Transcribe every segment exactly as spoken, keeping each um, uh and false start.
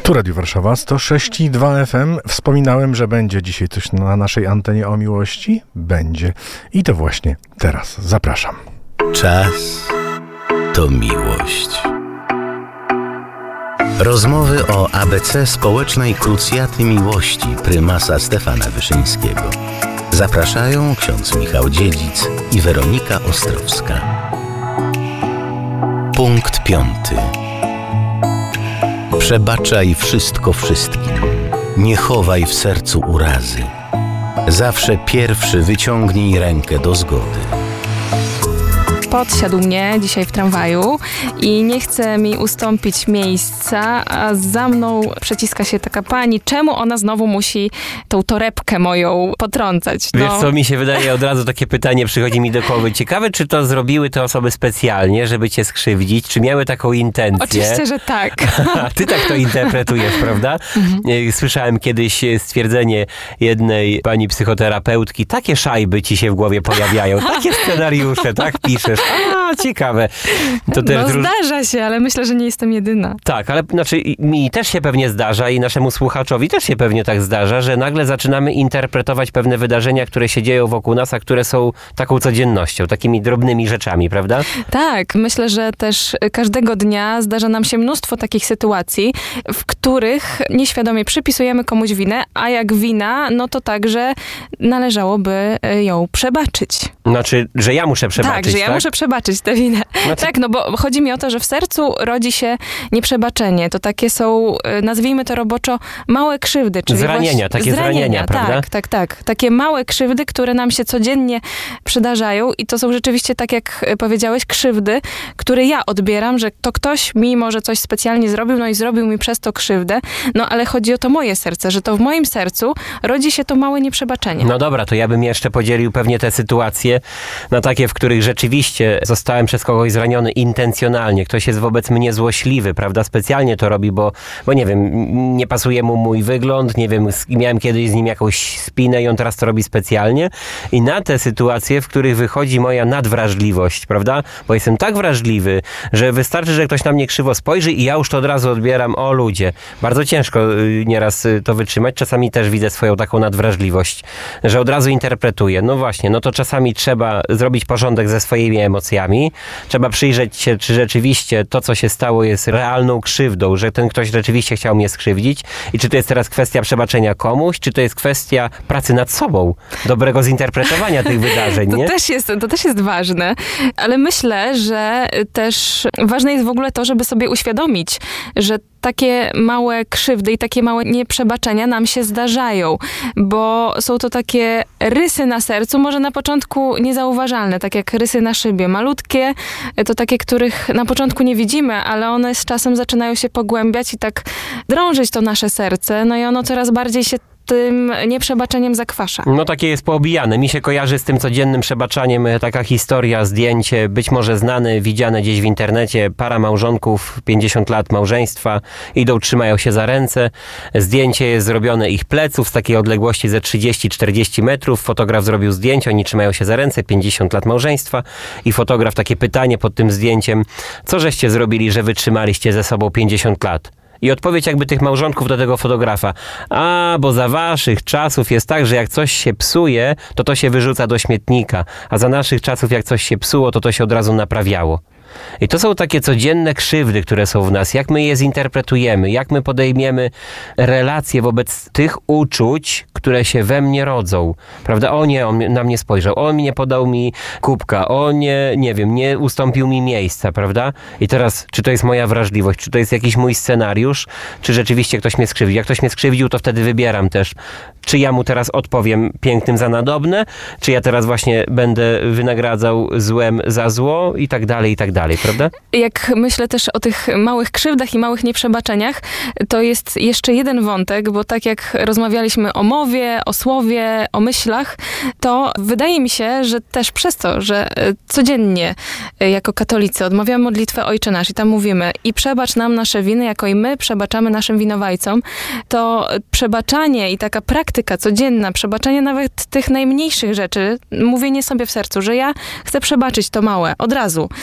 Tu Radio Warszawa, sto sześć i dwa F M. Wspominałem, że będzie dzisiaj coś na naszej antenie o miłości. Będzie. I to właśnie teraz. Zapraszam. Czas to miłość. Rozmowy o A B C społecznej krucjaty miłości prymasa Stefana Wyszyńskiego. Zapraszają ksiądz Michał Dziedzic i Weronika Ostrowska. Punkt piąty. Przebaczaj wszystko wszystkim. Nie chowaj w sercu urazy. Zawsze pierwszy wyciągnij rękę do zgody. Podsiadł mnie dzisiaj w tramwaju i nie chce mi ustąpić miejsca, a za mną przeciska się taka pani. Czemu ona znowu musi tą torebkę moją potrącać? No. Wiesz co, mi się wydaje, od razu takie pytanie przychodzi mi do głowy. Ciekawe, czy to zrobiły te osoby specjalnie, żeby cię skrzywdzić? Czy miały taką intencję? Oczywiście, że tak. Ty tak to interpretujesz, prawda? Mhm. Słyszałem kiedyś stwierdzenie jednej pani psychoterapeutki. Takie szajby ci się w głowie pojawiają. Takie scenariusze, tak piszesz. A, ciekawe. To też no róż... zdarza się, ale myślę, że nie jestem jedyna. Tak, ale znaczy mi też się pewnie zdarza i naszemu słuchaczowi też się pewnie tak zdarza, że nagle zaczynamy interpretować pewne wydarzenia, które się dzieją wokół nas, a które są taką codziennością, takimi drobnymi rzeczami, prawda? Tak, myślę, że też każdego dnia zdarza nam się mnóstwo takich sytuacji, w których nieświadomie przypisujemy komuś winę, a jak wina, no to także należałoby ją przebaczyć. Znaczy, że ja muszę przebaczyć, tak? że ja tak? muszę przebaczyć tę winę. Znaczy... Tak, no bo chodzi mi o to, że w sercu rodzi się nieprzebaczenie. To takie są, nazwijmy to roboczo, małe krzywdy. Czyli zranienia, właśnie, takie zranienia, zranienia, prawda? Tak, tak, tak. Takie małe krzywdy, które nam się codziennie przydarzają i to są rzeczywiście, tak jak powiedziałeś, krzywdy, które ja odbieram, że to ktoś mi może coś specjalnie zrobił, no i zrobił mi przez to krzywdę, no ale chodzi o to moje serce, że to w moim sercu rodzi się to małe nieprzebaczenie. No dobra, to ja bym jeszcze podzielił pewnie te sytuacje na takie, w których rzeczywiście zostałem przez kogoś zraniony intencjonalnie. Ktoś jest wobec mnie złośliwy, prawda? Specjalnie to robi, bo, bo nie wiem, nie pasuje mu mój wygląd, nie wiem, miałem kiedyś z nim jakąś spinę i on teraz to robi specjalnie. I na te sytuacje, w których wychodzi moja nadwrażliwość, prawda? Bo jestem tak wrażliwy, że wystarczy, że ktoś na mnie krzywo spojrzy i ja już to od razu odbieram, o ludzie. Bardzo ciężko nieraz to wytrzymać. Czasami też widzę swoją taką nadwrażliwość, że od razu interpretuję. No właśnie, no to czasami trzeba zrobić porządek ze swoimi emocjami. Trzeba przyjrzeć się, czy rzeczywiście to, co się stało, jest realną krzywdą, że ten ktoś rzeczywiście chciał mnie skrzywdzić i czy to jest teraz kwestia przebaczenia komuś, czy to jest kwestia pracy nad sobą, dobrego zinterpretowania tych wydarzeń, nie? To też jest, to też jest ważne, ale myślę, że też ważne jest w ogóle to, żeby sobie uświadomić, że takie małe krzywdy i takie małe nieprzebaczenia nam się zdarzają, bo są to takie rysy na sercu, może na początku niezauważalne, tak jak rysy na szybie. Malutkie, to takie, których na początku nie widzimy, ale one z czasem zaczynają się pogłębiać i tak drążyć to nasze serce, no i ono coraz bardziej się tym nieprzebaczeniem zakwasza. No takie jest poobijane. Mi się kojarzy z tym codziennym przebaczaniem taka historia, zdjęcie, być może znane, widziane gdzieś w internecie. Para małżonków, pięćdziesiąt lat małżeństwa, idą, trzymają się za ręce. Zdjęcie jest zrobione ich pleców z takiej odległości ze trzydzieści czterdzieści metrów. Fotograf zrobił zdjęcie, oni trzymają się za ręce, pięćdziesiąt lat małżeństwa i fotograf takie pytanie pod tym zdjęciem. Co żeście zrobili, że wytrzymaliście ze sobą pięćdziesiąt lat? I odpowiedź jakby tych małżonków do tego fotografa. A, bo za waszych czasów jest tak, że jak coś się psuje, to to się wyrzuca do śmietnika. A za naszych czasów jak coś się psuło, to to się od razu naprawiało. I to są takie codzienne krzywdy, które są w nas. Jak my je zinterpretujemy, jak my podejmiemy relacje wobec tych uczuć, które się we mnie rodzą. Prawda? O nie, on na mnie spojrzał. On nie podał mi kubka. O nie, nie wiem, nie ustąpił mi miejsca, prawda? I teraz, czy to jest moja wrażliwość, czy to jest jakiś mój scenariusz, czy rzeczywiście ktoś mnie skrzywdził. Jak ktoś mnie skrzywdził, to wtedy wybieram też, czy ja mu teraz odpowiem pięknym za nadobne, czy ja teraz właśnie będę wynagradzał złem za zło i tak dalej, i tak dalej, prawda? Jak myślę też o tych małych krzywdach i małych nieprzebaczeniach, to jest jeszcze jeden wątek, bo tak jak rozmawialiśmy o mowie, o słowie, o myślach, to wydaje mi się, że też przez to, że codziennie jako katolicy odmawiamy modlitwę Ojcze Nasz i tam mówimy i przebacz nam nasze winy, jako i my przebaczamy naszym winowajcom, to przebaczanie i taka praktyka codzienna, przebaczanie nawet tych najmniejszych rzeczy, mówienie sobie w sercu, że ja chcę przebaczyć to małe, od razu, od razu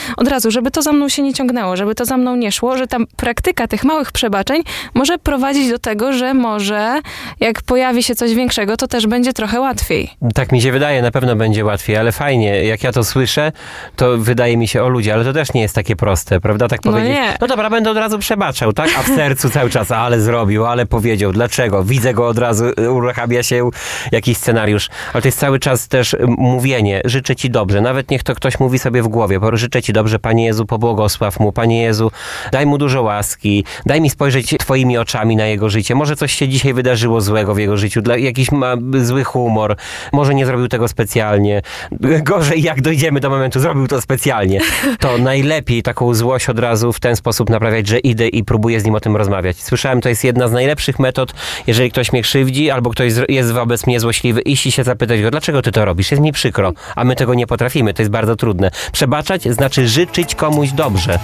razu, żeby to za mną się nie ciągnęło, żeby to za mną nie szło, że ta praktyka tych małych przebaczeń może prowadzić do tego, że może jak pojawi się coś większego, to też będzie trochę łatwiej. Tak mi się wydaje, na pewno będzie łatwiej, ale fajnie, jak ja to słyszę, to wydaje mi się, o ludzie, ale to też nie jest takie proste, prawda? Tak No powiedzieć, nie. no dobra, będę od razu przebaczał, tak? A w sercu cały czas, ale zrobił, ale powiedział, dlaczego? Widzę go od razu, uruchamia się jakiś scenariusz, ale to jest cały czas też mówienie, życzę ci dobrze, nawet niech to ktoś mówi sobie w głowie, bo życzę ci dobrze, Panie Jezu, pobłogosław mu, Panie Jezu, daj mu dużo łaski, daj mi spojrzeć twoimi oczami na jego życie, może coś się dzisiaj wydarzyło złego w jego życiu, dla, jakiś ma zły humor, może nie zrobił tego specjalnie, gorzej jak dojdziemy do momentu, zrobił to specjalnie, to najlepiej taką złość od razu w ten sposób naprawiać, że idę i próbuję z nim o tym rozmawiać. Słyszałem, to jest jedna z najlepszych metod, jeżeli ktoś mnie krzywdzi, albo ktoś jest wobec mnie złośliwy, iść i się zapytać go, dlaczego ty to robisz? Jest mi przykro, a my tego nie potrafimy, to jest bardzo trudne. Przebaczać znaczy życzyć komuś dobrze.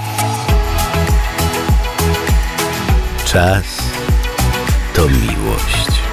Czas to miłość.